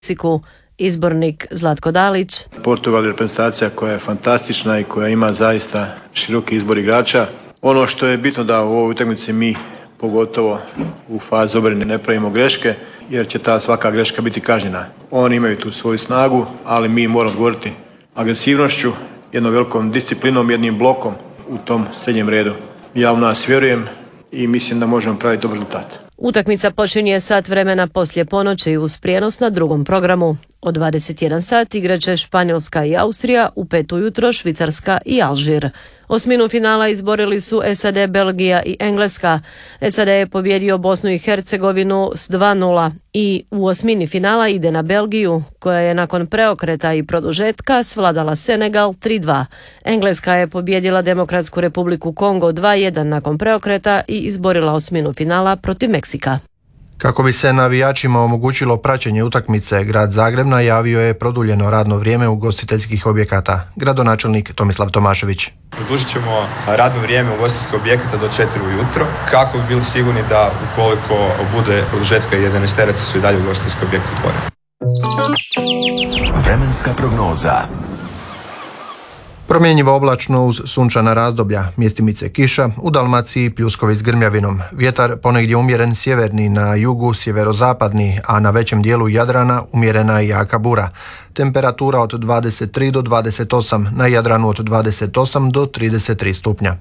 Meksiku. Izbornik Zlatko Dalić. Portugal je reprezentacija koja je fantastična i koja ima zaista široki izbor igrača. Ono što je bitno da u ovoj utakmici mi, pogotovo u fazi obrane, ne pravimo greške, jer će ta svaka greška biti kažnjena. Oni imaju tu svoju snagu, ali mi moramo odgovoriti agresivnošću, jednom velikom disciplinom, jednim blokom u tom srednjem redu. Ja u nas vjerujem i mislim da možemo praviti dobar rezultat. Utakmica počinje sat vremena poslije ponoći uz prijenos na drugom programu. Od 21 sat igraće Španjolska i Austrija, u 5 ujutro Švicarska i Alžir. Osminu finala izborili su SAD, Belgija i Engleska. SAD je pobjedio Bosnu i Hercegovinu s 2:0 i u osmini finala ide na Belgiju, koja je nakon preokreta i produžetka svladala Senegal 3:2. Engleska je pobjedila Demokratsku Republiku Kongo 2:1 nakon preokreta i izborila osminu finala protiv Meksika. Kako bi se navijačima omogućilo praćenje utakmice, grad Zagreb najavio je produljeno radno vrijeme ugostiteljskih objekata. Gradonačelnik Tomislav Tomašević. Produžit ćemo radno vrijeme ugostiteljskih objekata do 4 ujutro, kako bi bili sigurni da ukoliko bude produžetka 11 su i dalje ugostiteljski objekti otvoreni. Vremenska prognoza. Promjenjivo oblačno uz sunčana razdoblja, mjestimice kiša, u Dalmaciji pljuskovi s grmljavinom. Vjetar ponegdje umjeren sjeverni, na jugu sjeverozapadni, a na većem dijelu Jadrana umjerena i jaka bura. Temperatura od 23 do 28, na Jadranu od 28 do 33 stupnja.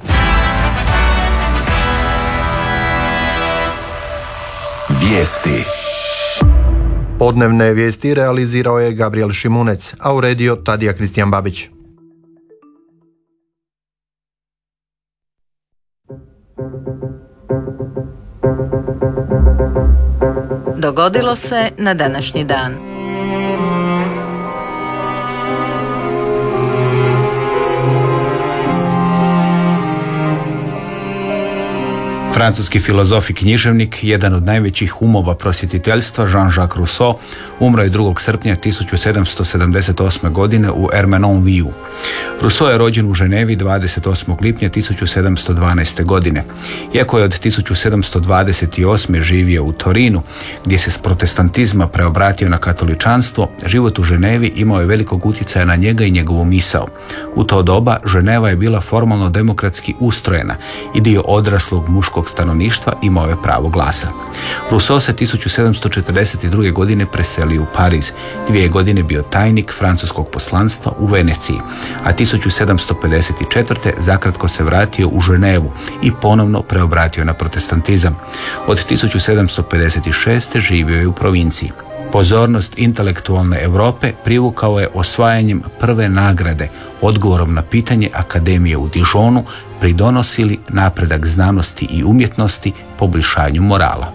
Vijesti. Podnevne vijesti realizirao je Gabriel Šimunec, a uredio Tadija Kristijan Babić. Dogodilo se na današnji dan. Francuski filozof i književnik, jedan od najvećih umova prosvjetiteljstva, Jean-Jacques Rousseau, umro je 2. srpnja 1778. godine u Ermenonville. Rousseau je rođen u Ženevi 28. lipnja 1712. godine. Iako je od 1728. živio u Torinu, gdje se s protestantizma preobratio na katoličanstvo, život u Ženevi imao je velikog utjecaja na njega i njegovu misao. U to doba Ženeva je bila formalno demokratski ustrojena i dio odraslog muškog stanovništva imao je pravo glasa. Rousseau se 1742. godine preselio u Pariz. 2 godine bio tajnik francuskog poslanstva u Veneciji, a 1754. zakratko se vratio u Ženevu i ponovno preobratio na protestantizam. Od 1756. živio je u provinciji. Pozornost intelektualne Europe privukao je osvajanjem prve nagrade, odgovorom na pitanje Akademije u Dijonu, pridonosi li napredak znanosti i umjetnosti poboljšanju morala.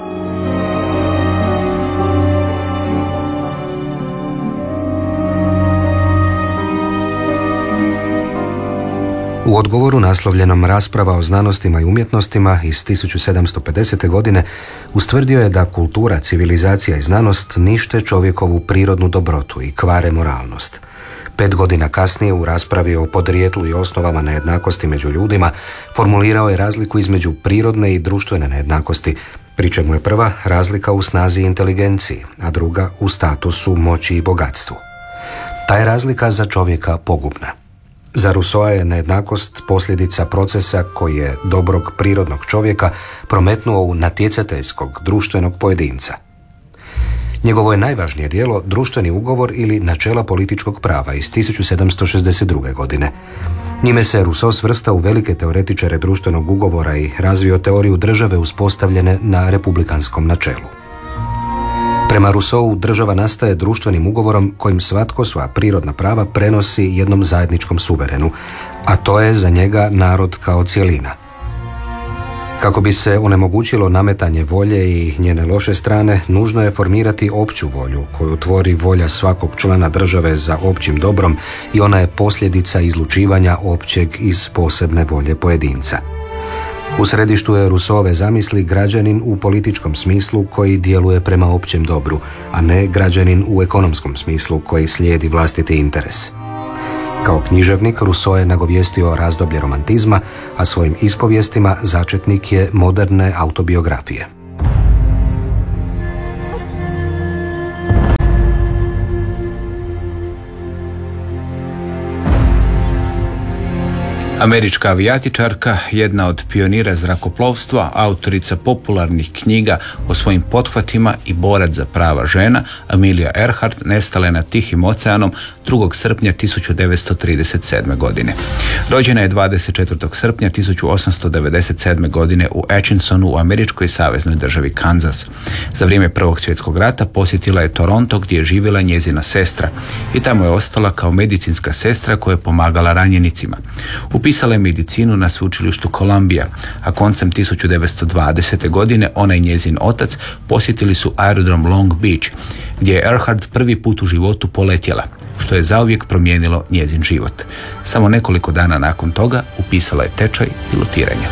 U odgovoru naslovljenom Rasprava o znanostima i umjetnostima iz 1750. godine ustvrdio je da kultura, civilizacija i znanost nište čovjekovu prirodnu dobrotu i kvare moralnost. 5 godina kasnije u raspravi o podrijetlu i osnovama nejednakosti među ljudima formulirao je razliku između prirodne i društvene nejednakosti, pri čemu je prva razlika u snazi i inteligenciji, a druga u statusu, moći i bogatstvu. Ta je razlika za čovjeka pogubna. Za Rousseaua je nejednakost posljedica procesa koji je dobrog prirodnog čovjeka prometnuo u natjecateljskog društvenog pojedinca. Njegovo je najvažnije djelo Društveni ugovor ili Načela političkog prava iz 1762. godine. Njime se Rousseau svrsta u velike teoretičare društvenog ugovora i razvio teoriju države uspostavljene na republikanskom načelu. Prema Rousseau država nastaje društvenim ugovorom kojim svatko svoja prirodna prava prenosi jednom zajedničkom suverenu, a to je za njega narod kao cjelina. Kako bi se onemogućilo nametanje volje i njene loše strane, nužno je formirati opću volju koju tvori volja svakog člana države za općim dobrom i ona je posljedica izlučivanja općeg iz posebne volje pojedinca. U središtu je Rousseauove zamisli građanin u političkom smislu koji djeluje prema općem dobru, a ne građanin u ekonomskom smislu koji slijedi vlastiti interes. Kao književnik Rousseau je nagovijestio razdoblje romantizma, a svojim ispovijestima začetnik je moderne autobiografije. Američka avijatičarka, jedna od pionira zrakoplovstva, autorica popularnih knjiga o svojim pothvatima i borac za prava žena, Amelia Earhart, nestala je nad Tihim oceanom 2. srpnja 1937. godine. Rođena je 24. srpnja 1897. godine u Atchinsonu u američkoj saveznoj državi Kansas. Za vrijeme Prvog svjetskog rata posjetila je Toronto gdje je živjela njezina sestra i tamo je ostala kao medicinska sestra koja je pomagala ranjenicima. Upisala je medicinu na sveučilištu Columbia, a koncem 1920. godine ona i njezin otac posjetili su aerodrom Long Beach, gdje je Earhart prvi put u životu poletjela, što je zauvijek promijenilo njezin život. Samo nekoliko dana nakon toga upisala je tečaj pilotiranja.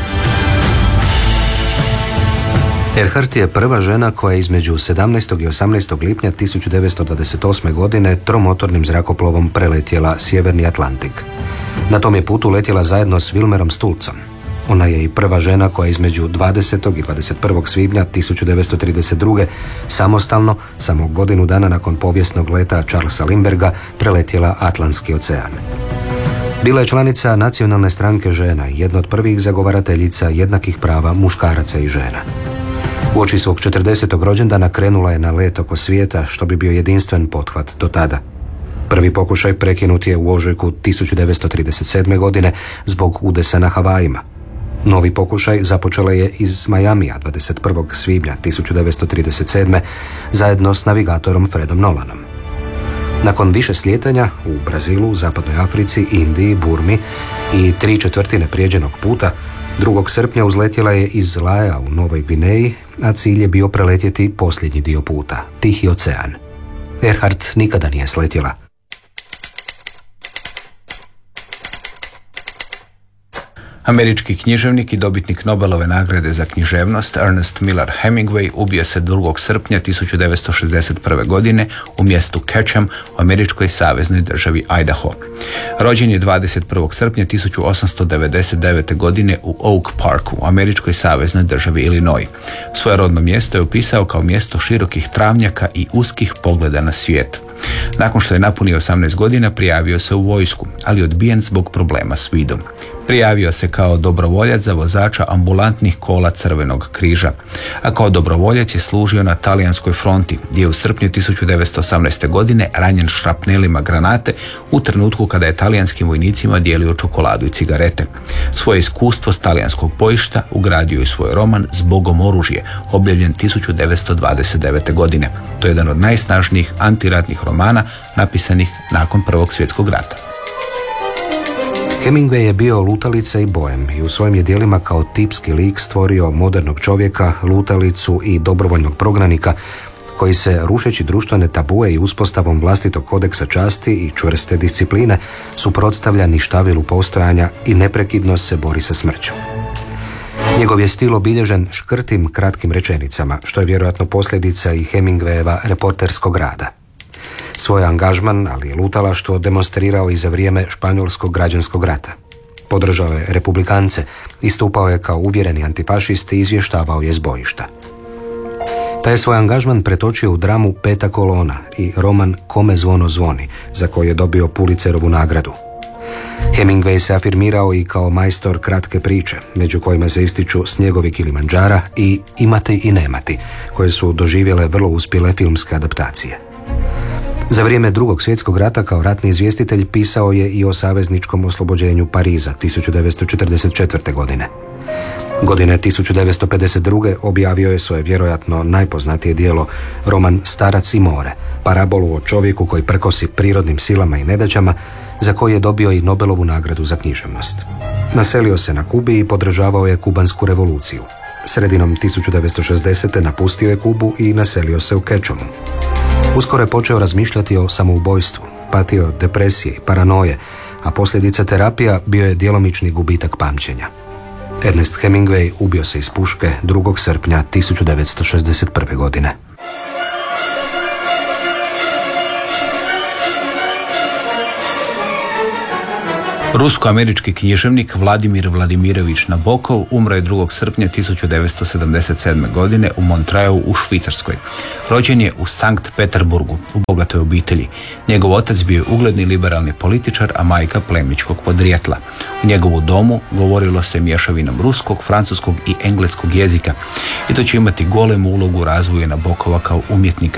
Earhart je prva žena koja je između 17. i 18. lipnja 1928. godine tromotornim zrakoplovom preletjela Sjeverni Atlantik. Na tom je putu letjela zajedno s Wilmerom Stulzom. Ona je i prva žena koja je između 20. i 21. svibnja 1932. samostalno, samo godinu dana nakon povijesnog leta Charlesa Lindbergha, preletjela Atlantski ocean. Bila je članica Nacionalne stranke žena i jedna od prvih zagovarateljica jednakih prava muškaraca i žena. Uoči svog 40. rođendana krenula je na let oko svijeta, što bi bio jedinstven pothvat do tada. Prvi pokušaj prekinut je u ožujku 1937. godine zbog udesa na Havajima. Novi pokušaj započela je iz Majamija 21. svibnja 1937. zajedno s navigatorom Fredom Nolanom. Nakon više slijetanja u Brazilu, Zapadnoj Africi, Indiji, Burmi i 3/4 prijeđenog puta, 2. srpnja uzletjela je iz Laja u Novoj Gvineji, a cilj je bio preletjeti posljednji dio puta, Tihi ocean. Earhart nikada nije sletjela. Američki književnik i dobitnik Nobelove nagrade za književnost Ernest Miller Hemingway ubio se 2. srpnja 1961. godine u mjestu Ketchum u američkoj saveznoj državi Idaho. Rođen je 21. srpnja 1899. godine u Oak Parku u američkoj saveznoj državi Illinois. Svoje rodno mjesto je opisao kao mjesto širokih travnjaka i uskih pogleda na svijet. Nakon što je napunio 18 godina prijavio se u vojsku, ali odbijen zbog problema s vidom. Prijavio se kao dobrovoljac za vozača ambulantnih kola Crvenog križa, a kao dobrovoljac je služio na talijanskoj fronti, gdje je u srpnju 1918. godine ranjen šrapnelima granate u trenutku kada je talijanskim vojnicima dijelio čokoladu i cigarete. Svoje iskustvo s talijanskog bojišta ugradio je svoj roman Zbogom oružje, objavljen 1929. godine. To je jedan od najsnažnijih antiratnih romana napisanih nakon Prvog svjetskog rata. Hemingway je bio lutalica i bojem i u svojim je djelima kao tipski lik stvorio modernog čovjeka, lutalicu i dobrovoljnog prognanika koji se, rušeći društvene tabue i uspostavom vlastitog kodeksa časti i čvrste discipline, suprotstavlja ništavilu postojanja i neprekidno se bori sa smrću. Njegov je stil obilježen škrtim, kratkim rečenicama, što je vjerojatno posljedica i Hemingwayeva reporterskog rada. Svoj angažman, ali i lutalaštvo, demonstrirao i za vrijeme Španjolskog građanskog rata. Podržao je republikance, istupao je kao uvjereni antifašist i izvještavao je s bojišta. Taj je svoj angažman pretočio u dramu Peta kolona i roman Kome zvono zvoni, za koji je dobio Pulitzerovu nagradu. Hemingway se afirmirao i kao majstor kratke priče, među kojima se ističu Snjegovi Kilimandžara i Imati i nemati, koje su doživjele vrlo uspjele filmske adaptacije. Za vrijeme Drugog svjetskog rata kao ratni izvjestitelj pisao je i o savezničkom oslobođenju Pariza 1944. godine. Godine 1952. objavio je svoje vjerojatno najpoznatije djelo, roman Starac i more, parabolu o čovjeku koji prkosi prirodnim silama i nedaćama, za koji je dobio i Nobelovu nagradu za književnost. Naselio se na Kubi i podržavao je kubansku revoluciju. Sredinom 1960. napustio je Kubu i naselio se u Ketchumu. Uskoro je počeo razmišljati o samoubojstvu, patio depresije i paranoje, a posljedica terapija bio je djelomični gubitak pamćenja. Ernest Hemingway ubio se iz puške 2. srpnja 1961. godine. Rusko-američki književnik Vladimir Vladimirović Nabokov umro je 2. srpnja 1977. godine u Montreuxu u Švicarskoj. Rođen je u Sankt Peterburgu, u bogatoj obitelji. Njegov otac bio je ugledni liberalni političar, a majka plemićkog podrijetla. U njegovu domu govorilo se mješavinom ruskog, francuskog i engleskog jezika i to će imati golemu ulogu u razvoju Nabokova kao umjetnika.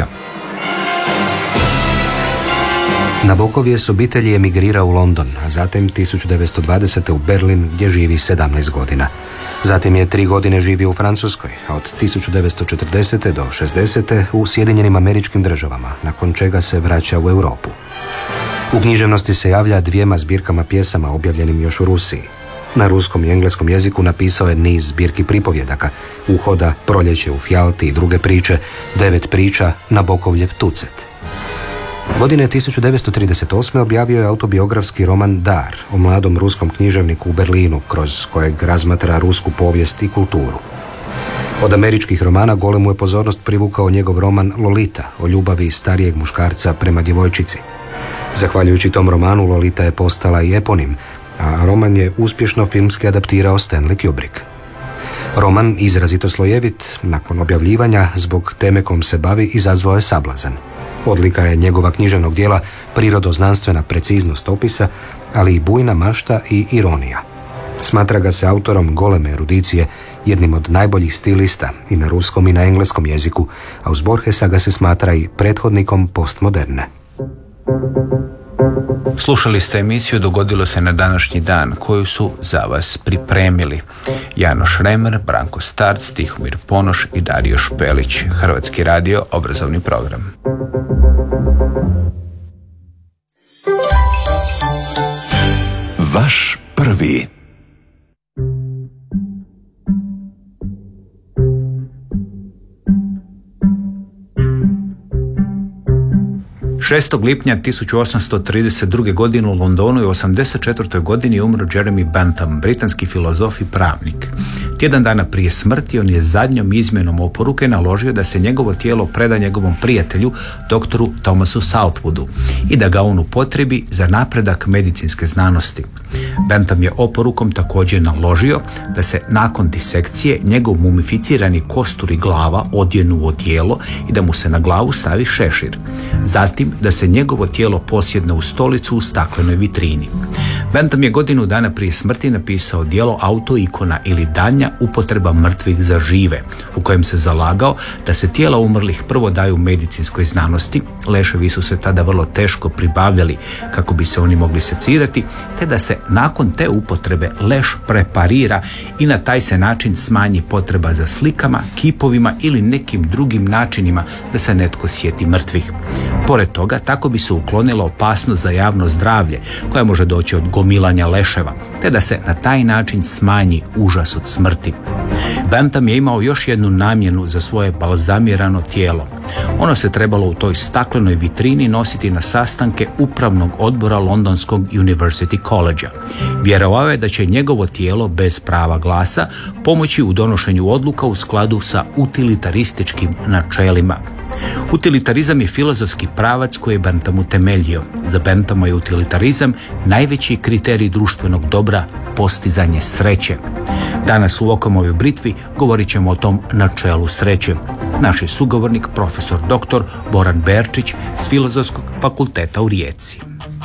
Nabokov je s obitelji emigrirao u London, a zatim 1920. u Berlin gdje živi 17 godina. Zatim je 3 godine živio u Francuskoj, a od 1940. do 60. u Sjedinjenim Američkim Državama, nakon čega se vraća u Europu. U književnosti se javlja 2 zbirkama pjesama objavljenim još u Rusiji. Na ruskom i engleskom jeziku napisao je niz zbirki pripovjedaka, Uhoda, Proljeće u Fjalti i druge priče, 9 priča, Nabokovljev Tucet. Godine 1938. objavio je autobiografski roman Dar o mladom ruskom književniku u Berlinu, kroz kojeg razmatra rusku povijest i kulturu. Od američkih romana golemu je pozornost privukao njegov roman Lolita o ljubavi starijeg muškarca prema djevojčici. Zahvaljujući tom romanu Lolita je postala i eponim, a roman je uspješno filmski adaptirao Stanley Kubrick. Roman, izrazito slojevit, nakon objavljivanja zbog teme kom se bavi izazvao je sablazan. Odlika je njegova književnog djela prirodoznanstvena preciznost opisa, ali i bujna mašta i ironija. Smatra ga se autorom goleme erudicije, jednim od najboljih stilista i na ruskom i na engleskom jeziku, a uz Borgesa ga se smatra i prethodnikom postmoderne. Slušali ste emisiju Dogodilo se na današnji dan, koju su za vas pripremili Janoš Remer, Branko Starc, Tihomir Ponoš i Dario Špelić. Hrvatski radio, obrazovni program. Vaš prvi. 6. lipnja 1832. godine u Londonu i 84. godini umro Jeremy Bentham, britanski filozof i pravnik. Tjedan dana prije smrti on je zadnjom izmjenom oporuke naložio da se njegovo tijelo preda njegovom prijatelju, doktoru Thomasu Southwoodu, i da ga on upotrebi za napredak medicinske znanosti. Bentham je oporukom također naložio da se nakon disekcije njegov mumificirani kostur i glava odjenu u odijelo i da mu se na glavu stavi šešir. Zatim da se njegovo tijelo posjedne u stolicu u staklenoj vitrini. Bentham je godinu dana prije smrti napisao djelo Autoikona ili Daljnja upotreba mrtvih za žive, u kojem se zalagao da se tijela umrlih prvo daju medicinskoj znanosti, leševi su se tada vrlo teško pribavljali kako bi se oni mogli secirati, te da se nakon te upotrebe leš preparira i na taj se način smanji potreba za slikama, kipovima ili nekim drugim načinima da se netko sjeti mrtvih. Pored toga, tako bi se uklonila opasnost za javno zdravlje koja može doći od gomilanja leševa, te da se na taj način smanji užas od smrti. Bentham je imao još jednu namjenu za svoje balzamirano tijelo. Ono se trebalo u toj staklenoj vitrini nositi na sastanke upravnog odbora Londonskog University College-a. Vjerovao je da će njegovo tijelo bez prava glasa pomoći u donošenju odluka u skladu sa utilitarističkim načelima. Utilitarizam je filozofski pravac koji je Bentham utemeljio. Za Benthama je utilitarizam najveći kriterij društvenog dobra, postizanje sreće. Danas u Okomovoj britvi govorit ćemo o tom načelu sreće. Naš je sugovornik profesor dr. Boran Berčić s Filozofskog fakulteta u Rijeci.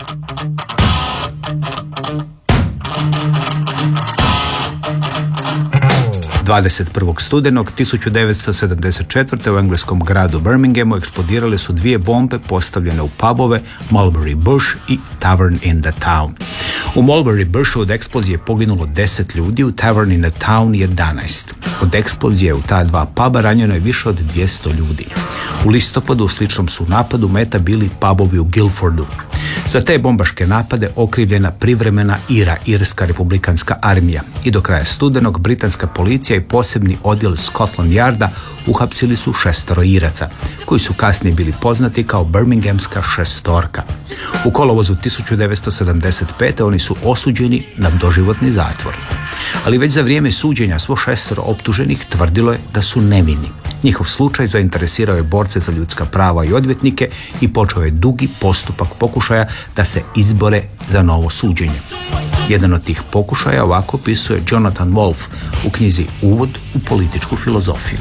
– 21. studenog 1974. u engleskom gradu Birminghamu eksplodirale su 2 bombe postavljene u pubove Mulberry Bush i Tavern in the Town. U Mulberry Bushu od eksplozije poginulo 10 ljudi, u Tavern in the Town 11. Od eksplozije u ta 2 puba ranjeno je više od 200 ljudi. U listopadu u sličnom su napadu meta bili pubovi u Guildfordu. Za te bombaške napade okrivljena privremena IRA, Irska republikanska armija, i do kraja studenog britanska policija i posebni odjel Scotland Yarda uhapsili su 6 Iraca, koji su kasnije bili poznati kao Birminghamska šestorka. U kolovozu 1975. oni su osuđeni na doživotni zatvor. Ali već za vrijeme suđenja svo 6 optuženih tvrdilo je da su nevini. Njihov slučaj zainteresirao je borce za ljudska prava i odvjetnike i počeo je dugi postupak pokušaja da se izbore za novo suđenje. Jedan od tih pokušaja ovako opisuje Jonathan Wolf u knjizi Uvod u političku filozofiju.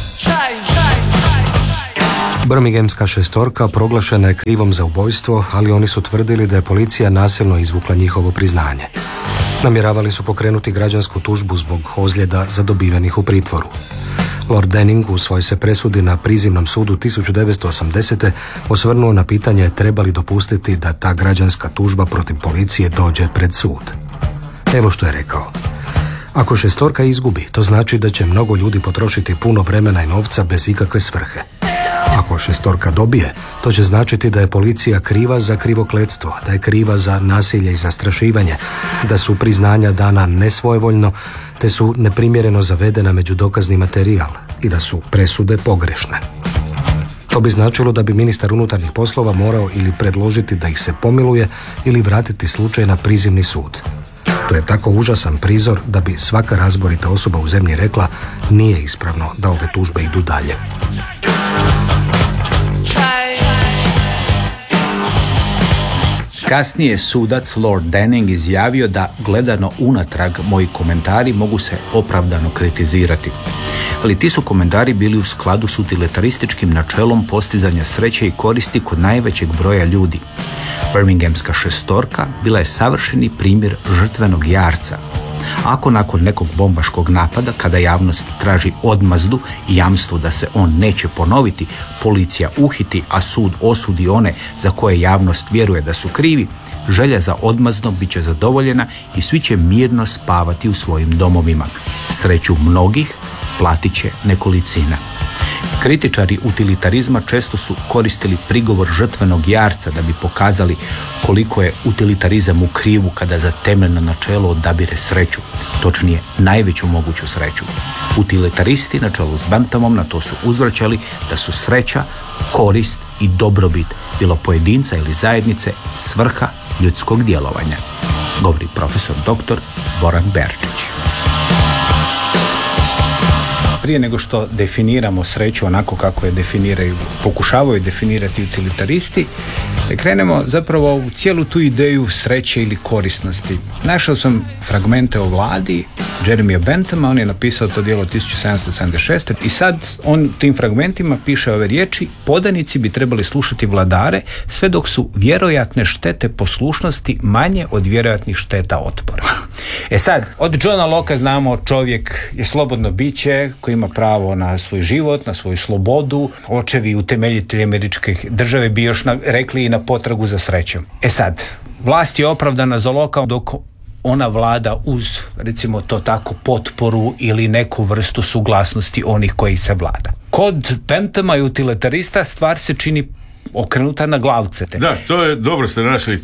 Birminghamska šestorka proglašena je krivom za ubojstvo, ali oni su tvrdili da je policija nasilno izvukla njihovo priznanje. Namjeravali su pokrenuti građansku tužbu zbog ozljeda zadobivenih u pritvoru. Lord Denning u svojoj se presudi na prizivnom sudu 1980. osvrnuo na pitanje treba li dopustiti da ta građanska tužba protiv policije dođe pred sud. Evo što je rekao. Ako šestorka izgubi, to znači da će mnogo ljudi potrošiti puno vremena i novca bez ikakve svrhe. Ako šestorka dobije, to će značiti da je policija kriva za krivokletstvo, da je kriva za nasilje i zastrašivanje, da su priznanja dana nesvojevoljno, te su neprimjereno zavedena među dokazni materijal i da su presude pogrešne. To bi značilo da bi ministar unutarnjih poslova morao ili predložiti da ih se pomiluje ili vratiti slučaj na prizivni sud. To je tako užasan prizor da bi svaka razborita osoba u zemlji rekla nije ispravno da ove tužbe idu dalje. Kasnije sudac Lord Denning izjavio da gledano unatrag moji komentari mogu se opravdano kritizirati. Ali ti su komentari bili u skladu s utilitarističkim načelom postizanja sreće i koristi kod najvećeg broja ljudi. Birminghamska šestorka bila je savršeni primjer žrtvenog jarca. Ako nakon nekog bombaškog napada, kada javnost traži odmazdu i jamstvo da se on neće ponoviti, policija uhiti, a sud osudi one za koje javnost vjeruje da su krivi, želja za odmazdom bit će zadovoljena i svi će mirno spavati u svojim domovima. Sreću mnogih platit će nekolicina. Kritičari utilitarizma često su koristili prigovor žrtvenog jarca da bi pokazali koliko je utilitarizam u krivu kada za temeljno načelo odabire sreću, točnije najveću moguću sreću. Utilitaristi na čelu s Benthamom na to su uzvraćali da su sreća, korist i dobrobit bilo pojedinca ili zajednice svrha ljudskog djelovanja, govori profesor dr. Boran Berčić. Prije nego što definiramo sreću onako kako je pokušavaju definirati utilitaristi, krenemo zapravo u cijelu tu ideju sreće ili korisnosti. Našao sam fragmente o vladi Jeremija Benthama, on je napisao to djelo 1776. i sad on tim fragmentima piše ove riječi: podanici bi trebali slušati vladare sve dok su vjerojatne štete poslušnosti manje od vjerojatnih šteta otpora. E sad, od Johna Locke znamo čovjek je slobodno biće koji ima pravo na svoj život, na svoju slobodu. Očevi utemeljitelji američke države bi još rekli i na potragu za srećom. E sad, vlast je opravdana za Locke dok ona vlada uz, recimo to tako, potporu ili neku vrstu suglasnosti onih koji se vlada. Kod Benthama i utilitarista stvar se čini okrenuta na glavce. Da, to je, dobro ste našli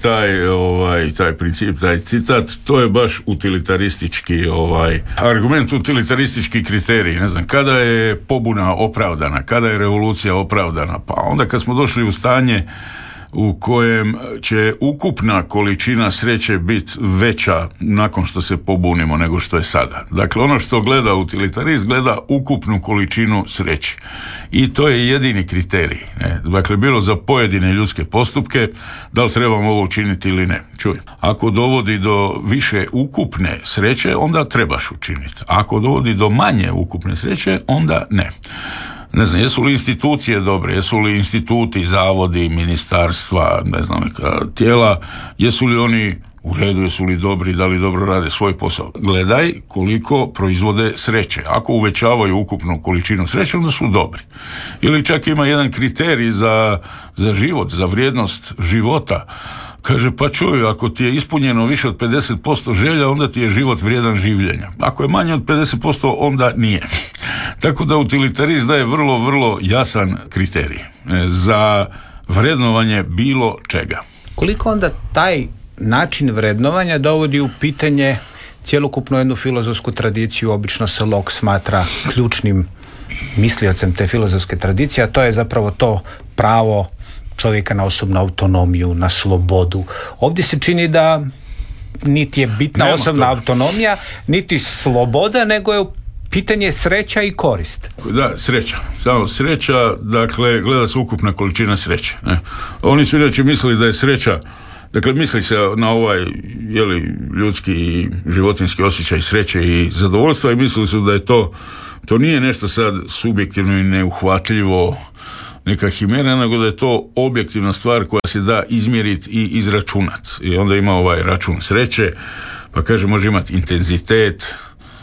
taj princip, taj citat, to je baš utilitaristički argument, utilitaristički kriterij. Ne znam, kada je pobuna opravdana, kada je revolucija opravdana, pa onda kad smo došli u stanje u kojem će ukupna količina sreće biti veća nakon što se pobunimo nego što je sada. Dakle, ono što gleda utilitarist, gleda ukupnu količinu sreće. I to je jedini kriterij. Ne? Dakle, bilo za pojedine ljudske postupke, da li trebamo ovo učiniti ili ne. Čuj, ako dovodi do više ukupne sreće, onda trebaš učiniti. Ako dovodi do manje ukupne sreće, onda ne. Ne znam, jesu li institucije dobre, jesu li instituti, zavodi, ministarstva, ne znam, neka tijela, jesu li oni u redu, jesu li dobri, da li dobro rade svoj posao. Gledaj koliko proizvode sreće. Ako uvećavaju ukupnu količinu sreće, onda su dobri. Ili čak ima jedan kriterij za život, za vrijednost života. Kaže, pa čuj, ako ti je ispunjeno više od 50% želja, onda ti je život vrijedan življenja. Ako je manje od 50%, onda nije. Tako da utilitarist daje vrlo, vrlo jasan kriterij za vrednovanje bilo čega. Koliko onda taj način vrednovanja dovodi u pitanje cjelokupnu jednu filozofsku tradiciju? Obično se Locke smatra ključnim misliocem te filozofske tradicije, a to je zapravo to pravo čovjeka na osobnu autonomiju, na slobodu. Ovdje se čini da niti je bitna osobna autonomija, niti sloboda, nego je Pitanje je sreća i korist. Da, sreća. Samo sreća, dakle, gleda se ukupna količina sreće. Ne? Oni su inače mislili da je sreća, dakle, misli se na ovaj ljudski i životinjski osjećaj sreće i zadovoljstva i mislili su da je to nije nešto sad subjektivno i neuhvatljivo, neka himera, nego da je to objektivna stvar koja se da izmjeriti i izračunati. I onda ima ovaj račun sreće, pa kaže može imati intenzitet,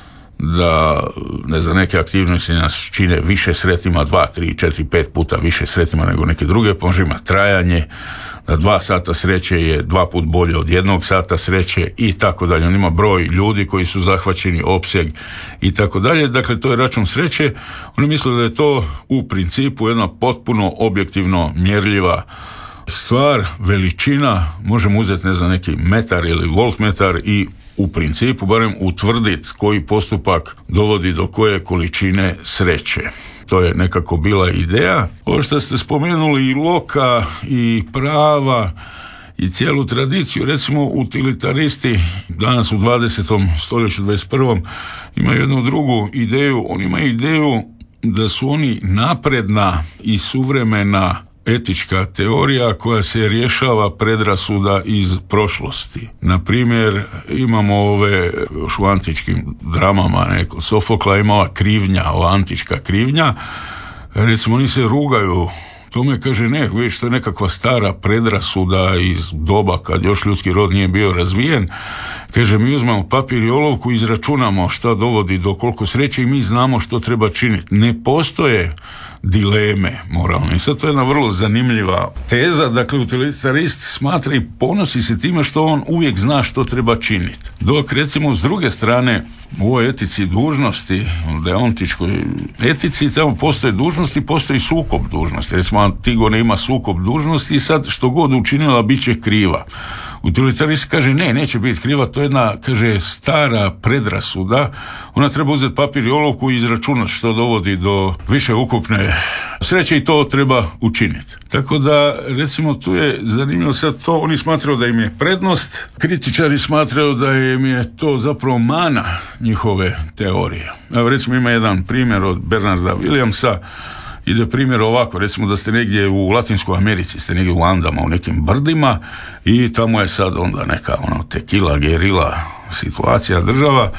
da neke aktivnosti nas čine više sretnima, 2, 3, 4, 5 puta više sretnima nego neke druge, pa može imati trajanje, da 2 sata sreće je 2 put bolje od 1 sata sreće i tako dalje. On ima broj ljudi koji su zahvaćeni, opseg i tako dalje. Dakle, to je račun sreće. Oni misle da je to u principu jedna potpuno objektivno mjerljiva stvar, veličina, možemo uzeti neki metar ili voltmetar i u principu barem utvrditi koji postupak dovodi do koje količine sreće. To je nekako bila ideja. Ovo što ste spomenuli i Loka i prava i cijelu tradiciju, recimo utilitaristi danas u 20. stoljeću, 21. imaju jednu drugu ideju. Oni imaju ideju da su oni napredna i suvremena etička teorija koja se rješava predrasuda iz prošlosti. Na primjer, imamo ove u antičkim dramama, Sofokla imala krivnja, ova antička krivnja. Recimo, oni se rugaju tome, kaže, ne, vidiš, to je nekakva stara predrasuda iz doba kad još ljudski rod nije bio razvijen. Kaže, mi uzmemo papir i olovku, izračunamo šta dovodi do koliko sreće i mi znamo što treba činiti. Ne postoje dileme moralne. I sad to je jedna vrlo zanimljiva teza. Dakle, utilitarist smatra i ponosi se time što on uvijek zna što treba činiti. Dok, recimo, s druge strane, u ovoj etici dužnosti, u deontičkoj etici, tamo postoje dužnosti, postoji sukob dužnosti. Recimo, Antigone ima sukob dužnosti i sad što god učinila bit će kriva. Utilitarist kaže ne, neće biti kriva, to je jedna, kaže, stara predrasuda. Ona treba uzeti papir i olovku i izračunati što dovodi do više ukupne sreće i to treba učiniti. Tako da, recimo, tu je zanimljivo sad to, oni smatraju da im je prednost, kritičari smatraju da im je to zapravo mana njihove teorije. Evo, recimo, ima jedan primjer od Bernarda Williamsa. Ide primjer ovako, recimo da ste negdje u Latinskoj Americi, ste negdje u Andama, u nekim brdima i tamo je sad onda neka tekila, gerila situacija, država.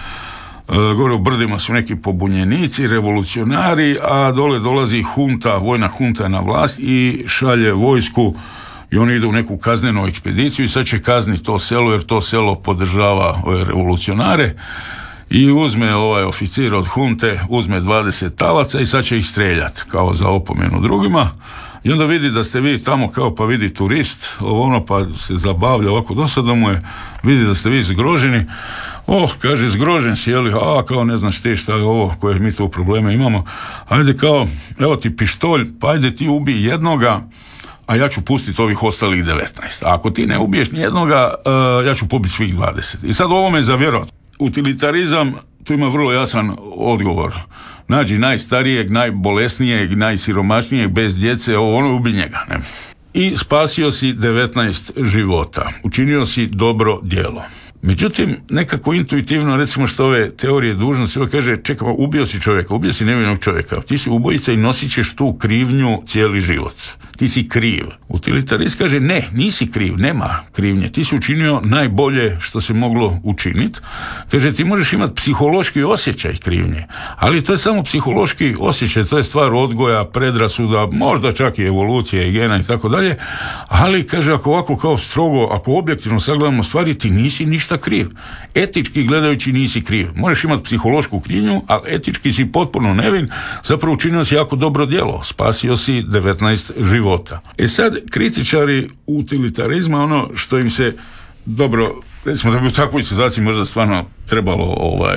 Gore u brdima su neki pobunjenici, revolucionari, a dole dolazi hunta, vojna hunta na vlast i šalje vojsku i oni idu u neku kaznenu ekspediciju i sad će kazniti to selo jer to selo podržava ove revolucionare. I uzme ovaj oficir od hunte, uzme 20 talaca i sad će ih streljati kao za opomenu drugima. I onda vidi da ste vi tamo kao pa vidi turist, pa se zabavlja ovako, dosadno mu je, vidi da ste vi zgroženi. Kaže, zgrožen si, kao ne znaš ti šta je ovo, koje mi tu probleme imamo. Ajde kao, evo ti pištolj, pa ajde ti ubij jednoga, a ja ću pustiti ovih ostalih 19. A ako ti ne ubiješ nijednoga, ja ću pobiti svih 20. I sad ovo me zavjerovati. Utilitarizam tu ima vrlo jasan odgovor. Nađi najstarijeg, najbolesnijeg, najsiromašnijeg, bez djece, ubi njega. Ne? I spasio si 19 života. Učinio si dobro djelo. Međutim, nekako intuitivno, recimo što ove teorije dužnosti, ovo kaže, čekaj, ubio si čovjeka, ubio si nevinog čovjeka, ti si ubojica i nosit ćeš tu krivnju cijeli život. Ti si kriv. Utilitarist kaže, ne, nisi kriv, nema krivnje, ti si učinio najbolje što se moglo učiniti. Kaže, ti možeš imati psihološki osjećaj krivnje, ali to je samo psihološki osjećaj, to je stvar odgoja, predrasuda, možda čak i evolucije i gena i tako dalje, ali kaže, ako ovako kao strogo, ako objektivno sagledamo stvari, ti nisi ništa kriv. Etički gledajući nisi kriv. Možeš imati psihološku krivnju, ali etički si potpuno nevin, zapravo učinio si jako dobro djelo, spasio si 19 života. Sad, kritičari utilitarizma, ono što im se dobro, recimo da bi u takvoj situaciji možda stvarno trebalo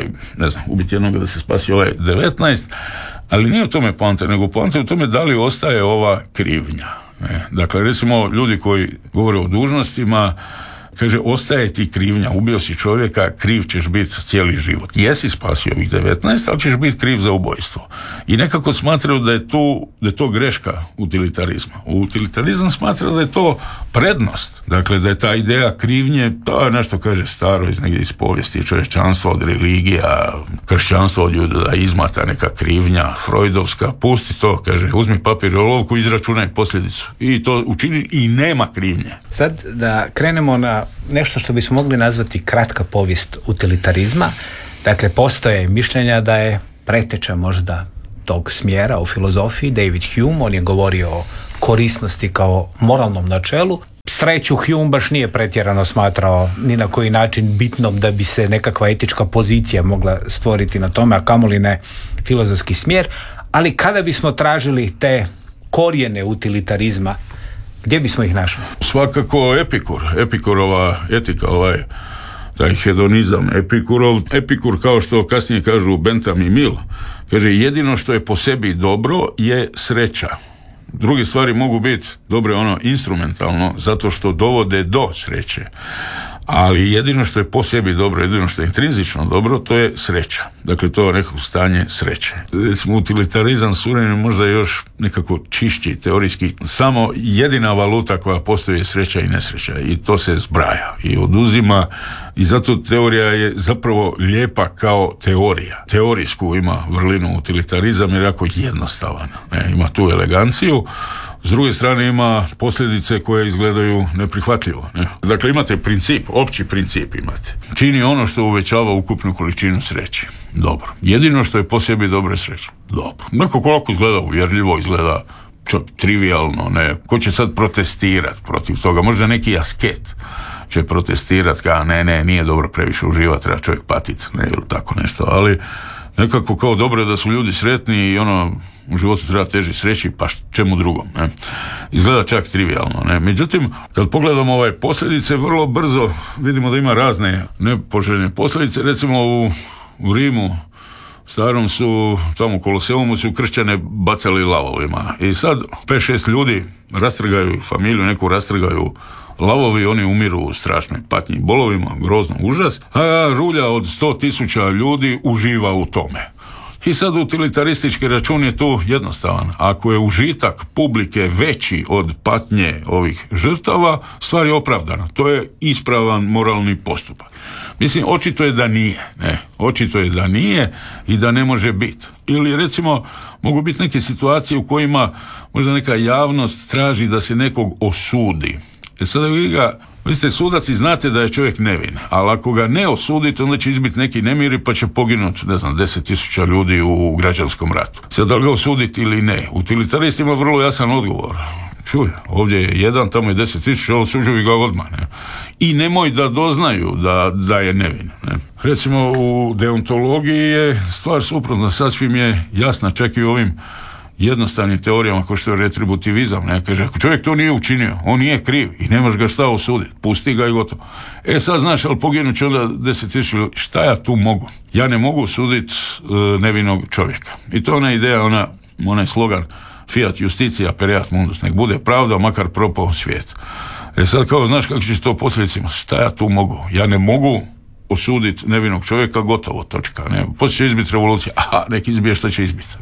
ubiti jednog da se spasi 19, ali nije u tome poanta, nego poanta u tome da li ostaje ova krivnja. Dakle, recimo, ljudi koji govore o dužnostima, kaže, ostaje ti krivnja, ubio si čovjeka, kriv ćeš biti cijeli život. Jesi spasio ovih 19, ali ćeš biti kriv za ubojstvo. I nekako smatraju da je to greška utilitarizma. Utilitarizam smatra da je to prednost. Dakle, da je ta ideja krivnje, to je nešto kaže staro iz povijesti čovječanstva, od religija, kršćanstva, od judaizma, ta neka krivnja freudovska, pusti to, kaže, uzmi papir i olovku, izračunaj posljedicu. I to učini i nema krivnje. Sad da krenemo na nešto što bismo mogli nazvati kratka povijest utilitarizma. Dakle, postoje mišljenja da je preteča možda tog smjera u filozofiji David Hume. On je govorio o korisnosti kao moralnom načelu. Sreću Hume baš nije pretjerano smatrao ni na koji način bitnom da bi se nekakva etička pozicija mogla stvoriti na tome, a kamoli ne filozofski smjer. Ali kada bismo tražili te korijene utilitarizma, gdje bismo ih našli? Svakako Epikurova etika, taj hedonizam Epikur, kao što kasnije kažu Bentham i Mill, kaže, jedino što je po sebi dobro je sreća. Druge stvari mogu biti dobre instrumentalno, zato što dovode do sreće. Ali jedino što je po sebi dobro, jedino što je intrinzično dobro, to je sreća. Dakle, to je nekako stanje sreće. Recimo, utilitarizam suvremeni možda još nekako čišći, teorijski. Samo jedina valuta koja postoji je sreća i nesreća. I to se zbraja i oduzima. I zato teorija je zapravo lijepa kao teorija. Teorijsku ima vrlinu utilitarizam jer je jako jednostavan. Ima tu eleganciju. S druge strane ima posljedice koje izgledaju neprihvatljivo. Dakle, imate princip, opći princip imate. Čini ono što uvećava ukupnu količinu sreće. Dobro. Jedino što je po sebi dobro je sreća. Dobro. Neko koliko izgleda uvjerljivo, izgleda čak trivialno. Ko će sad protestirati protiv toga? Možda neki asket će protestirati kao nije dobro previše uživati, treba čovjek patiti, ili tako nešto. Ali nekako kao dobro je da su ljudi sretni i u životu treba teži sreći, pa čemu drugom. Izgleda čak trivialno. Međutim, kad pogledamo posljedice, vrlo brzo vidimo da ima razne nepoželjne posljedice. Recimo u Rimu starom su, tamo u Koloseumu su kršćane bacali lavovima. I sad 5-6 ljudi rastrgaju familiju, neku rastrgaju lavovi, oni umiru u strašnoj patnji, bolovima, grozno, užas, a rulja od 100,000 ljudi uživa u tome. I sad utilitaristički račun je tu jednostavan. Ako je užitak publike veći od patnje ovih žrtava, stvar je opravdana. To je ispravan moralni postupak. Mislim, očito je da nije. Očito je da nije i da ne može biti. Ili recimo, mogu biti neke situacije u kojima možda neka javnost traži da se nekog osudi. Sada vi ste sudac i znate da je čovjek nevin, ali ako ga ne osudite, onda će izbiti neki nemiri pa će poginuti, 10,000 ljudi u građanskom ratu. Sad, da li ga osuditi ili ne? Utilitarist ima vrlo jasan odgovor. Čuj, ovdje je jedan, tamo je 10,000, osuđuju ga odmah. I nemoj da doznaju da je nevin. Recimo, u deontologiji je stvar suprotna, sasvim je jasna, čak i u ovim jednostavnim teorijama kao što je retributivizam. Kaže, ako čovjek to nije učinio, on nije kriv i nemaš ga šta osuditi, pusti ga i gotovo. Sad znaš, ali poginut će onda 10,000 ljudi. Šta ja tu mogu? Ja ne mogu osuditi nevinog čovjeka. I to je ona ideja, onaj slogan Fiat justitia pereat mundus, nek bude pravda, makar propao svijet. Sad kao, znaš kako će to posljedicima? Šta ja tu mogu? Ja ne mogu osuditi nevinog čovjeka, gotovo, točka. Poslije će izbiti revolucija, nek izbije što će izbiti.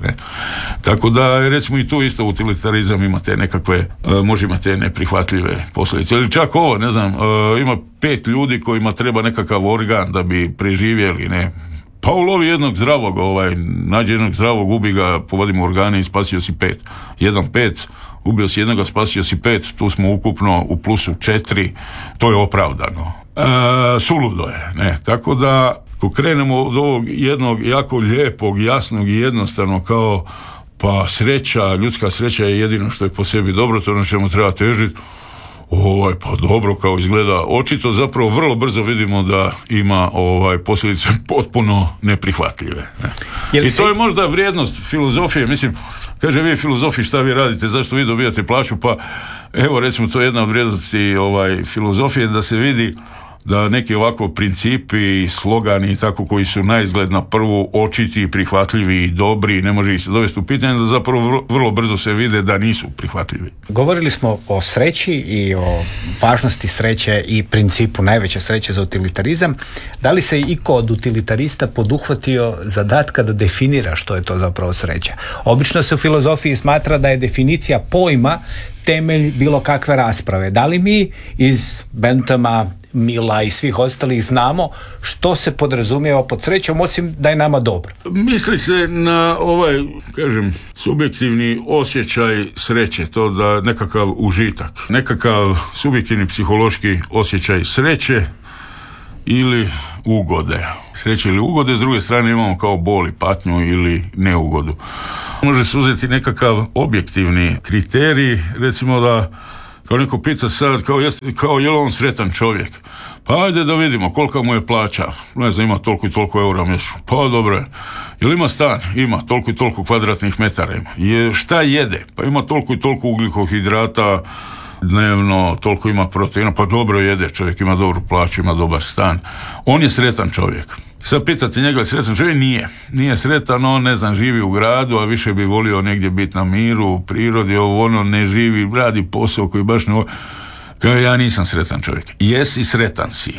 Tako da, recimo, i tu isto utilitarizam imate nekakve, može imate neprihvatljive posljedice. Ili čak ovo, ima 5 ljudi kojima treba nekakav organ da bi preživjeli, pa ulovi jednog zdravog, nađe jednog zdravog, ubi ga, povadimo organe i spasio si 5. 5, ubio si jednoga, spasio si 5, tu smo ukupno u plusu 4, to je opravdano. Suludo je, tako da ako krenemo od ovog jednog jako lijepog, jasnog i jednostavno kao pa sreća, ljudska sreća je jedino što je po sebi dobro, to na čemu treba težiti, pa dobro kao izgleda, očito zapravo vrlo brzo vidimo da ima posljedice potpuno neprihvatljive. I to je možda vrijednost filozofije, mislim, kaže vi filozofi šta vi radite, zašto vi dobijate plaću, pa evo recimo to je jedna od vrijednosti filozofije, da se vidi da neki ovako principi, slogani i tako koji su naizgled na prvu očiti, prihvatljivi i dobri, ne može ih se dovesti u pitanje, da zapravo vrlo brzo se vide da nisu prihvatljivi. Govorili smo o sreći i o važnosti sreće i principu najveće sreće za utilitarizam. Da li se iko od utilitarista poduhvatio zadatka da definira što je to zapravo sreća? Obično se u filozofiji smatra da je definicija pojma temelj bilo kakve rasprave. Da li mi iz Benthama, Mila i svih ostalih znamo što se podrazumijeva pod srećom, osim da je nama dobro? Misli se na subjektivni osjećaj sreće, to da nekakav užitak, nekakav subjektivni psihološki osjećaj sreće ili ugode. Sreće ili ugode, s druge strane imamo kao bol i patnju ili neugodu. Može se uzeti nekakav objektivni kriterij, recimo da kao neko pita sad, kao je li on sretan čovjek? Pa ajde da vidimo kolika mu je plaća. Ne znam, ima toliko i toliko eura mjesečno. Pa dobro je. Jel ima stan? Ima toliko i toliko kvadratnih metara. Šta jede? Pa ima toliko i toliko ugljikohidrata dnevno, toliko ima proteina. Pa dobro jede, čovjek ima dobru plaću, ima dobar stan. On je sretan čovjek. Sad pitate njega, sretan čovjek? Nije sretan, on ne znam, živi u gradu, a više bi volio negdje biti na miru, u prirodi, ono ne živi, radi posao koji baš ne... Kao ja nisam sretan čovjek. Jesi sretan si,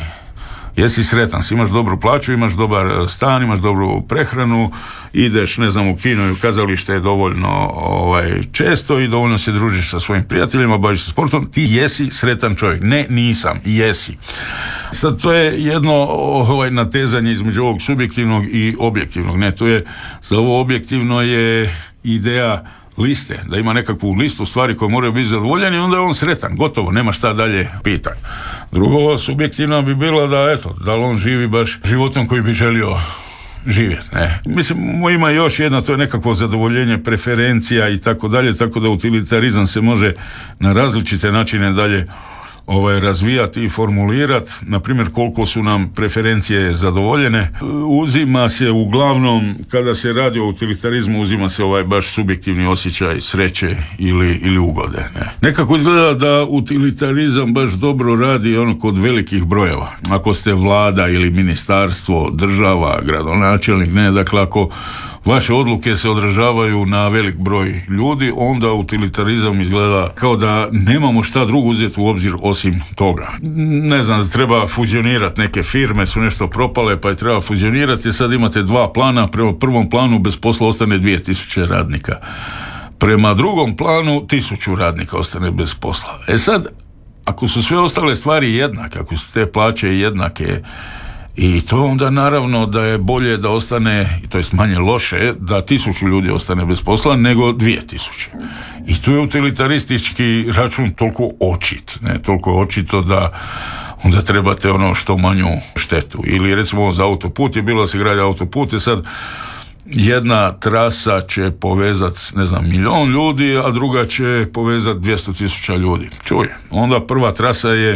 imaš dobru plaću, imaš dobar stan, imaš dobru prehranu, ideš, ne znam, u kino i u kazalište je dovoljno često i dovoljno se družiš sa svojim prijateljima, baviš se sportom, ti jesi sretan čovjek. Ne, nisam, jesi. Sad to je jedno natezanje između ovog subjektivnog i objektivnog. Ne, to je, za ovo objektivno je ideja liste, da ima nekakvu listu stvari koje moraju biti zadovoljeni, onda je on sretan, gotovo, nema šta dalje pitati. Drugo, subjektivno bi bilo da li on živi baš životom koji bi želio živjeti. Ne. Mislim, ima još jedna, to je nekakvo zadovoljenje preferencija i tako dalje, tako da utilitarizam se može na različite načine dalje razvijati i formulirati, na primjer koliko su nam preferencije zadovoljene. Uzima se uglavnom, kada se radi o utilitarizmu, uzima se baš subjektivni osjećaj sreće ili ugode. Ne. Nekako izgleda da utilitarizam baš dobro radi kod velikih brojeva. Ako ste vlada ili ministarstvo, država, gradonačelnik, dakle ako vaše odluke se odražavaju na velik broj ljudi, onda utilitarizam izgleda kao da nemamo šta drugo uzeti u obzir osim toga. Ne znam, da treba fuzionirati neke firme, su nešto propale pa je treba fuzionirati, i sad imate dva plana. Prema prvom planu bez posla ostane 2000 radnika. Prema drugom planu 1000 radnika ostane bez posla. Sad, ako su sve ostale stvari jednake, ako su te plaće jednake, i to onda naravno da je bolje da ostane, to jest manje loše, da 1000 ljudi ostane bez posla nego 2000. I tu je utilitaristički račun toliko očit, toliko očito da onda trebate što manju štetu. Ili recimo za autoput je bilo da se gradi autoput i sad jedna trasa će povezati, 1 milion ljudi, a druga će povezati 200.000 ljudi. Čuj, onda prva trasa je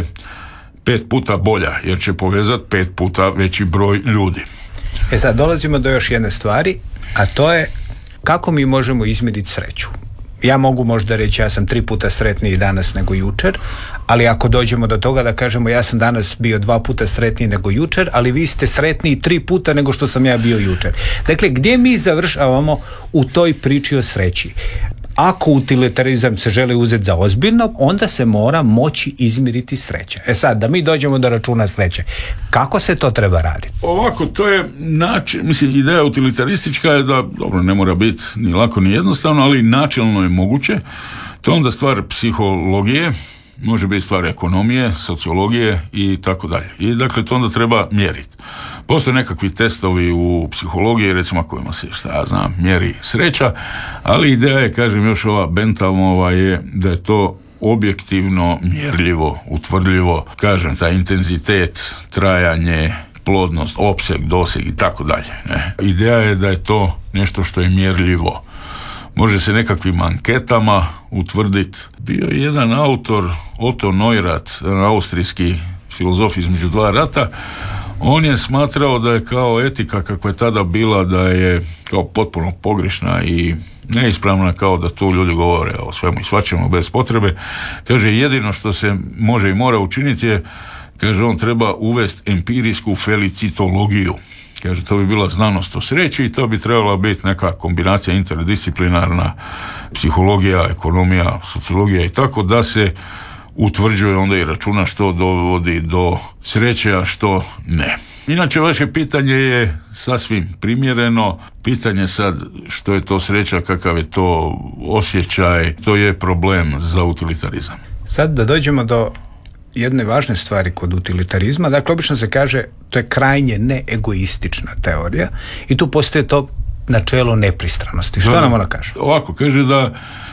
5 puta bolja, jer će povezati 5 puta veći broj ljudi. Sad dolazimo do još jedne stvari, a to je kako mi možemo izmjeriti sreću. Ja mogu možda reći ja sam 3 puta sretniji danas nego jučer, ali ako dođemo do toga da kažemo ja sam danas bio 2 puta sretniji nego jučer, ali vi ste sretniji 3 puta nego što sam ja bio jučer. Dakle, gdje mi završavamo u toj priči o sreći? Ako utilitarizam se želi uzeti za ozbiljno, onda se mora moći izmjeriti sreća. Sad, da mi dođemo do računa sreće, kako se to treba raditi? Ovako, to je način, ideja utilitaristička je da, dobro, ne mora biti ni lako ni jednostavno, ali načelno je moguće. To je onda stvar psihologije, može biti stvar ekonomije, sociologije i tako dalje. I dakle, to onda treba mjeriti. Postoje nekakvi testovi u psihologiji, recimo kojima se, mjeri sreća, ali ideja je, kažem, još ova Benthamova je da je to objektivno mjerljivo, utvrdljivo, kažem, taj intenzitet, trajanje, plodnost, opseg, doseg i tako dalje. Ideja je da je to nešto što je mjerljivo. Može se nekakvim anketama utvrditi. Bio je jedan autor, Otto Neurath, austrijski filozof između 2 rata. On je smatrao da je kao etika kakva je tada bila, da je kao potpuno pogrešna i neispravna, kao da tu ljudi govore o svemu i svačemu bez potrebe. Kaže, jedino što se može i mora učiniti je Kaže, on treba uvesti empirijsku felicitologiju. Kaže, to bi bila znanost o sreći i to bi trebala biti neka kombinacija interdisciplinarna, psihologija, ekonomija, sociologija i tako, da se utvrđuje onda i računa što dovodi do sreće, a što ne. Inače, vaše pitanje je sasvim primjereno. Pitanje sad što je to sreća, kakav je to osjećaj, to je problem za utilitarizam. Sad da dođemo do jedne važne stvari kod utilitarizma. Dakle, obično se kaže to je krajnje neegoistična teorija i tu postoje to načelo nepristranosti. Što nam ona kaže? Ovako, kaže da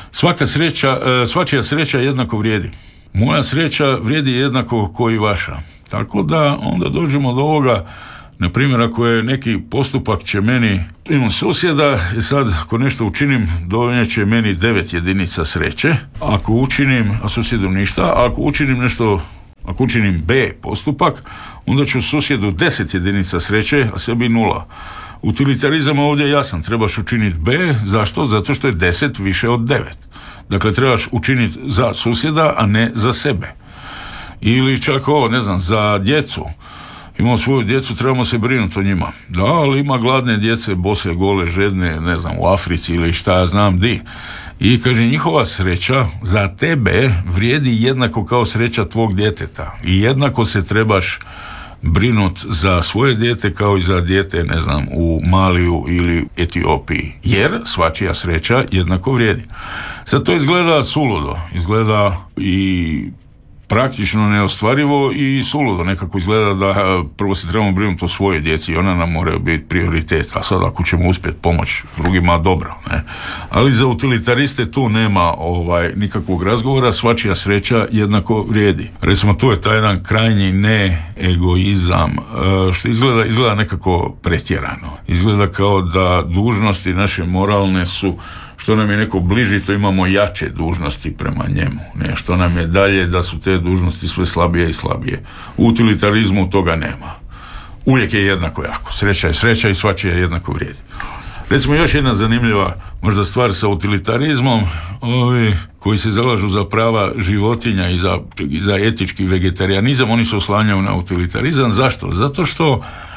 svačija sreća jednako vrijedi. Moja sreća vrijedi jednako kao i vaša. Tako da onda dođemo do ovoga, na primjer, ako je neki postupak će meni, imam susjeda i sad ako nešto učinim, donijet će meni 9 jedinica sreće. Ako učinim, a susjedu ništa, a ako učinim nešto, ako učinim B postupak, onda ću susjedu 10 jedinica sreće, a sebi 0. Utilitarizam ovdje jasan, trebaš učiniti B, zašto? Zato što je 10 više od 9. Dakle, trebaš učiniti za susjeda, a ne za sebe. Ili čak ovo, ne znam, za djecu. Imamo svoju djecu, trebamo se brinuti o njima. Da, ali ima gladne djece, bose, gole, žedne, ne znam, u Africi ili šta ja znam di. I kaže, njihova sreća za tebe vrijedi jednako kao sreća tvog djeteta. I jednako se trebaš brinut za svoje dijete kao i za dijete, ne znam, u Maliju ili Etiopiji. Jer svačija sreća jednako vrijedi. Sad to izgleda suludo, izgleda i praktično neostvarivo i suludo. Nekako izgleda da prvo se trebamo brinuti o svojoj djeci i ona nam moraju biti prioritet, a sad ako ćemo uspjeti pomoći drugima, dobro, ne? Ali za utilitariste tu nema nikakvog razgovora, svačija sreća jednako vrijedi. Recimo, tu je taj jedan krajnji neegoizam, što izgleda nekako pretjerano. Izgleda kao da dužnosti naše moralne su, što nam je neko bliži, to imamo jače dužnosti prema njemu. Ne, što nam je dalje, da su te dužnosti sve slabije i slabije. U utilitarizmu toga nema. Uvijek je jednako jako. Sreća je sreća i svačija jednako vrijedi. Recimo, još jedna zanimljiva možda stvar sa utilitarizmom, ovi koji se zalažu za prava životinja i za etički vegetarijanizam, oni se oslanjaju na utilitarizam. Zašto? Zato što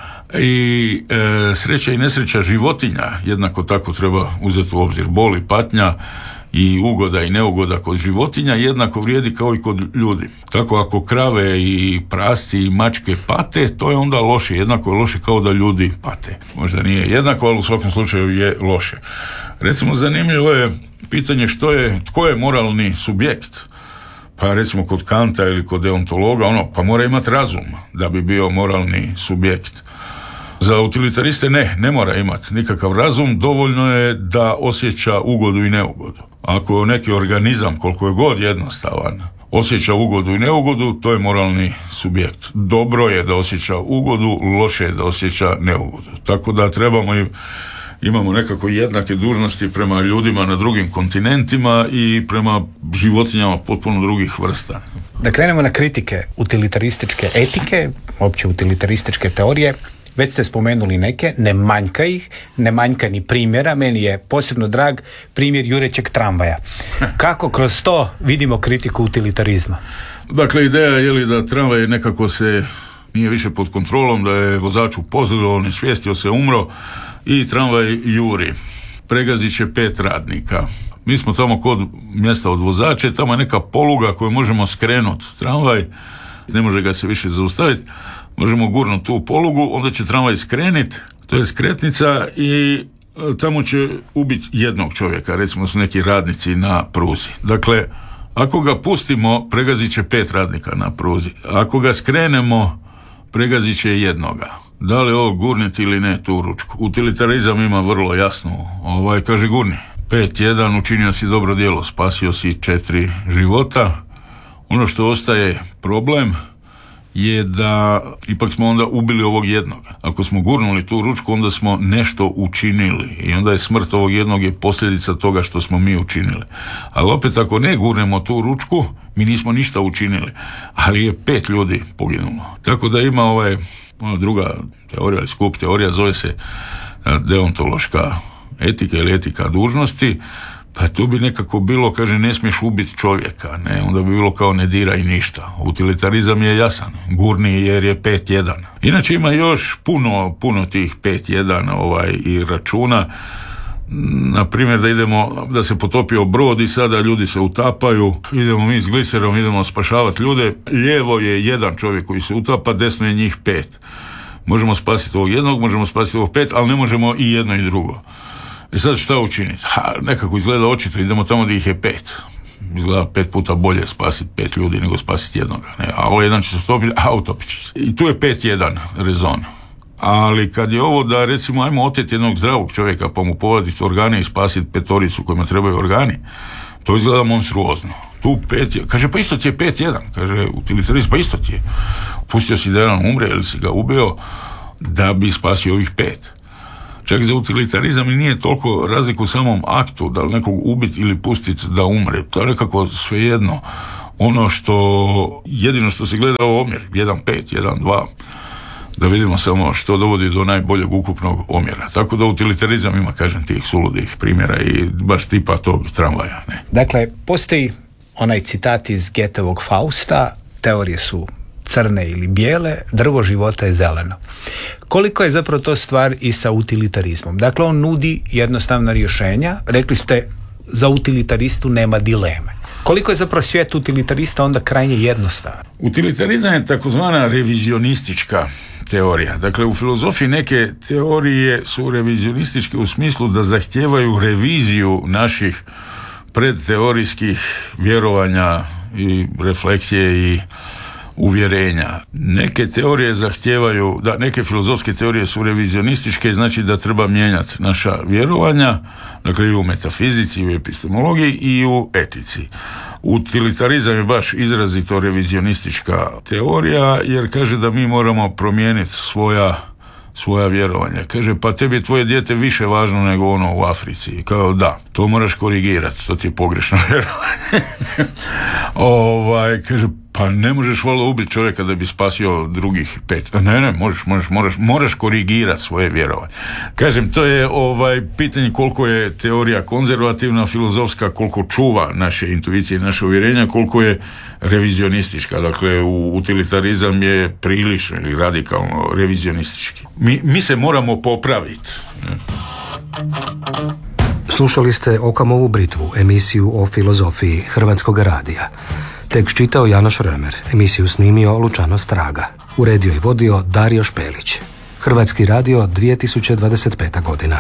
i sreća i nesreća životinja jednako tako treba uzeti u obzir. Bol i patnja i ugoda i neugoda kod životinja jednako vrijedi kao i kod ljudi. Tako ako krave i prasci i mačke pate, to je onda loše. Jednako je loše kao da ljudi pate. Možda nije jednako, ali u svakom slučaju je loše. Recimo, zanimljivo je pitanje tko je moralni subjekt. Pa recimo kod Kanta ili kod deontologa, pa mora imati razum da bi bio moralni subjekt. Za utilitariste ne mora imati nikakav razum, dovoljno je da osjeća ugodu i neugodu. Ako neki organizam, koliko je god jednostavan, osjeća ugodu i neugodu, to je moralni subjekt. Dobro je da osjeća ugodu, loše je da osjeća neugodu. Tako da imamo nekako jednake dužnosti prema ljudima na drugim kontinentima i prema životinjama potpuno drugih vrsta. Da krenemo na kritike utilitarističke etike, opće utilitarističke teorije. Već ste spomenuli neke, ne manjka ih, ne manjka ni primjera. Meni je posebno drag primjer jurećeg tramvaja. Kako kroz to vidimo kritiku utilitarizma? Dakle, ideja je li da tramvaj nekako se nije više pod kontrolom, da je vozač upozorilo, nesvijestio se, umro i tramvaj juri. Pregazit će 5 radnika. Mi smo tamo kod mjesta od vozače, tamo je neka poluga koju možemo skrenuti. Tramvaj, ne može ga se više zaustaviti, možemo gurnuti tu polugu, onda će tramvaj skreniti, to je skretnica i tamo će ubiti jednog čovjeka, recimo su neki radnici na pruzi. Dakle, ako ga pustimo, pregazit će 5 radnika na pruzi. Ako ga skrenemo, pregazit će jednoga. Da li ovo gurniti ili ne tu ručku? Utilitarizam ima vrlo jasno, kaže gurni. 5-1, učinio si dobro djelo, spasio si 4 života. Ono što ostaje problem je da ipak smo onda ubili ovog jednog. Ako smo gurnuli tu ručku, onda smo nešto učinili i onda je smrt ovog jednog je posljedica toga što smo mi učinili. Ali opet, ako ne gurnemo tu ručku, mi nismo ništa učinili, ali je 5 ljudi poginulo. Tako da ima druga teorija ili skup teorija, zove se deontološka etika ili etika dužnosti. Pa tu bi nekako bilo, kaže, ne smiješ ubiti čovjeka, ne, onda bi bilo kao ne diraj ništa. Utilitarizam je jasan, gurni jer je 5-1. Inače ima još puno tih 5-1 i računa. Na primjer da se potopio brod i sada ljudi se utapaju, idemo mi s gliserom, idemo spašavati ljude, lijevo je jedan čovjek koji se utapa, desno je njih 5. Možemo spasiti ovog jednog, možemo spasiti ovog 5, ali ne možemo i jedno i drugo. I sad šta učiniti? Nekako izgleda očito, idemo tamo gdje ih je 5. Izgleda 5 puta bolje spasiti 5 ljudi nego spasiti jednoga. Ne? A ovo jedan će se utopiti, utopit će se. I tu je 5-1 rezon. Ali kad je ovo da recimo ajmo oteti jednog zdravog čovjeka pa mu povaditi organe i spasiti 5 kojima trebaju organi, to izgleda monstruozno. Tu 5 kaže pa isto ti je 5-1, kaže utilitarizam, pa isto ti je. Pustio si da jedan umre ili si ga ubio da bi spasio ovih 5. Čak za utilitarizam i nije toliko razliku u samom aktu, da li nekog ubiti ili pustiti da umre. To je nekako svejedno. Ono jedino što se gleda u omjer, 1-5, 1-2, da vidimo samo što dovodi do najboljeg ukupnog omjera. Tako da utilitarizam ima, kažem, tih suludih primjera i baš tipa tog tramvaja. Ne? Dakle, postoji onaj citat iz Goethevog Fausta, teorije su crne ili bijele, drvo života je zeleno. Koliko je zapravo to stvar i sa utilitarizmom? Dakle, on nudi jednostavna rješenja. Rekli ste, za utilitaristu nema dileme. Koliko je zapravo svijet utilitarista onda krajnje jednostavan? Utilitarizam je takozvana revizionistička teorija. Dakle, u filozofiji neke teorije su revizionističke u smislu da zahtijevaju reviziju naših predteorijskih vjerovanja i refleksije i uvjerenja. Neke teorije zahtijevaju, neke filozofske teorije su revizionističke, znači da treba mijenjati naša vjerovanja, dakle i u metafizici, i u epistemologiji i u etici. Utilitarizam je baš izrazito revizionistička teorija, jer kaže da mi moramo promijeniti svoja vjerovanja. Kaže, pa tebi je tvoje dijete više važno nego ono u Africi. Kao, da, to moraš korigirati, to ti je pogrešno vjerovanje. Kaže, pa ne možeš valjda ubiti čovjeka da bi spasio drugih 5. Ne, moraš korigirati svoje vjerovanje. Kažem, to je pitanje koliko je teorija konzervativna, filozofska, koliko čuva naše intuicije i naše uvjerenja, koliko je revizionistička. Dakle, utilitarizam je prilično ili radikalno revizionistički. Mi se moramo popraviti. Slušali ste Okamovu britvu, emisiju o filozofiji Hrvatskog radija. Tekst čitao Janoš Römer, emisiju snimio Lučano Straga. Uredio i vodio Dario Špelić. Hrvatski radio, 2025. godina.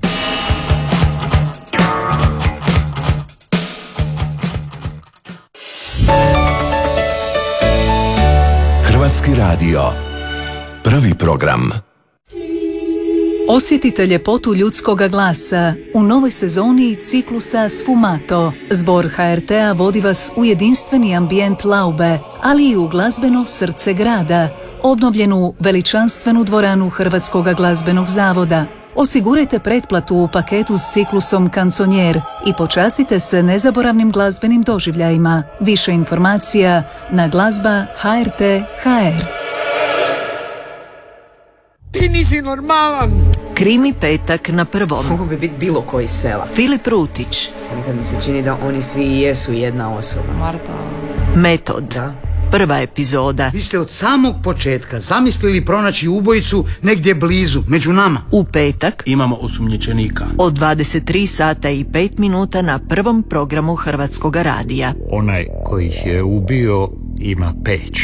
Hrvatski radio. Prvi program. Osjetite ljepotu ljudskoga glasa u novoj sezoni ciklusa Sfumato. Zbor HRT-a vodi vas u jedinstveni ambijent Laube, ali i u glazbeno srce grada, obnovljenu veličanstvenu dvoranu Hrvatskog glazbenog zavoda. Osigurajte pretplatu u paketu s ciklusom Kanconier i počastite se nezaboravnim glazbenim doživljajima. Više informacija na glazba HRT.hr. Ti nisi normalan! Krimi petak na Prvom. Mogu bi biti bilo koji sela. Filip Rutić. Nekad mi se čini da oni svi jesu jedna osoba. Marta. Metod. Da. Prva epizoda. Vi ste od samog početka zamislili pronaći ubojicu negdje blizu, među nama. U petak imamo osumnjičenika. Od 23 sata i 5 minuta na Prvom programu Hrvatskog radija. Onaj koji ih je ubio ima peć.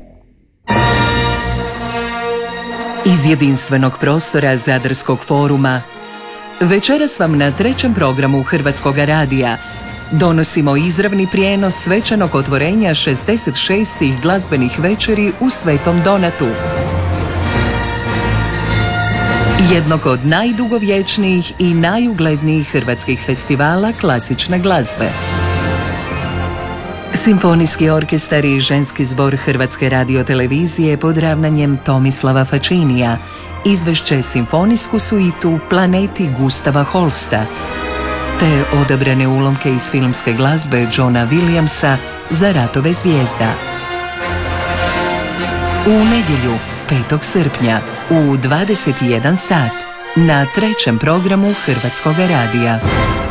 Iz jedinstvenog prostora Zadarskog foruma večeras vam na trećem programu Hrvatskog radija donosimo izravni prijenos svečanog otvorenja 66. glazbenih večeri u Svetom Donatu. Jednog od najdugovječnijih i najuglednijih hrvatskih festivala klasične glazbe. Simfonijski orkestar i ženski zbor Hrvatske radiotelevizije pod ravnanjem Tomislava Fačinija izvešće simfonijsku suitu Planeti Gustava Holsta, te odabrane ulomke iz filmske glazbe Johna Williamsa za Ratove zvijezda. U nedjelju, 5. srpnja, u 21 sat, na trećem programu Hrvatskog radija.